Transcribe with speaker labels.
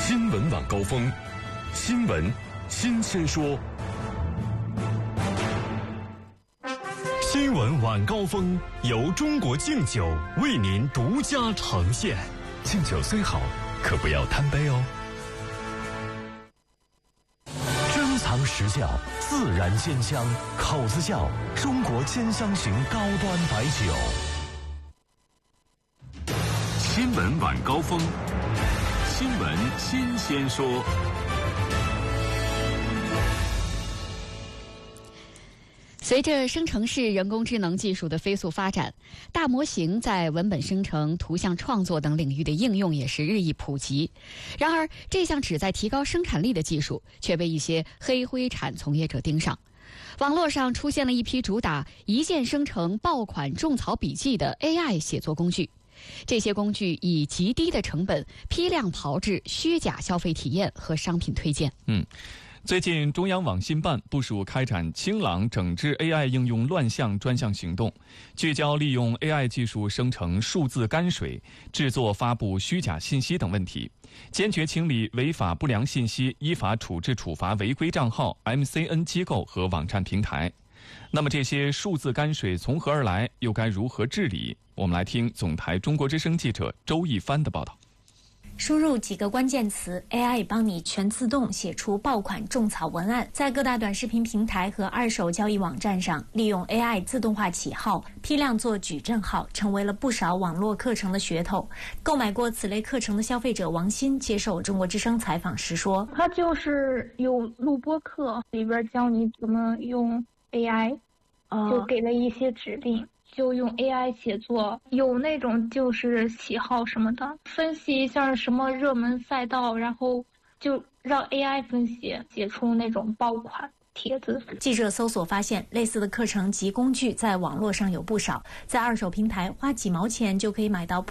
Speaker 1: 新闻晚高峰，新闻新鲜说。新闻晚高峰由中国敬酒为您独家呈现。敬酒虽好，可不要贪杯哦。珍藏实窖，自然鲜香，口子窖，中国兼香型高端白酒。新闻晚高峰，新闻新鲜说。
Speaker 2: 随着生成式人工智能技术的飞速发展，大模型在文本生成、图像创作等领域的应用也是日益普及。然而，这项旨在提高生产力的技术却被一些黑灰产从业者盯上。网络上出现了一批主打一键生成爆款种草笔记的 AI 写作工具。这些工具以极低的成本批量炮制虚假消费体验和商品推荐。
Speaker 3: 最近，中央网信办部署开展清朗整治 AI 应用乱象专项行动，聚焦利用 AI 技术生成数字泔水、制作发布虚假信息等问题，坚决清理违法不良信息，依法处置处罚违规账号、MCN 机构和网站平台。那么这些数字泔水从何而来，又该如何治理？我们来听总台中国之声记者周一帆的报道。
Speaker 4: 输入几个关键词 ，AI 帮你全自动写出爆款种草文案，在各大短视频平台和二手交易网站上，利用 AI 自动化起号，批量做矩阵号，成为了不少网络课程的噱头。购买过此类课程的消费者王鑫接受中国之声采访时说：“
Speaker 5: 他就是有录播课，里边教你怎么用 AI，就给了一些指令。”就用 AI 写作，有那种就是喜好什么的，分析一下什么热门赛道，然后就让 AI 分析，写出那种爆款帖子。
Speaker 4: 记者搜索发现，类似的课程及工具在网络上有不少，在二手平台花几毛钱就可以买到